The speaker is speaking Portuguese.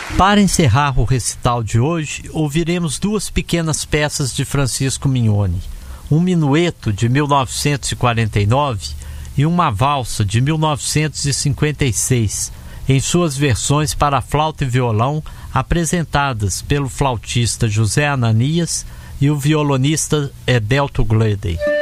Para encerrar o recital de hoje, ouviremos duas pequenas peças de Francisco Mignone, um minueto de 1949 e uma valsa de 1956, em suas versões para flauta e violão, apresentadas pelo flautista José Ananias e o violonista Edelto Gleden.